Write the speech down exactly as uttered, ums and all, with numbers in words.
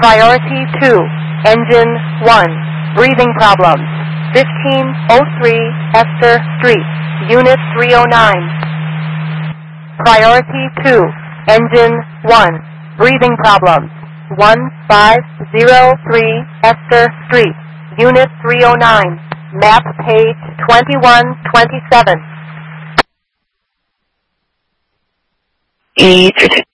Priority two, Engine one, breathing problems. fifteen oh three Esther Street, Unit three oh nine. Priority two, Engine one, breathing problems. one five zero three Esther Street, Unit three oh nine. Map page twenty-one twenty-seven. E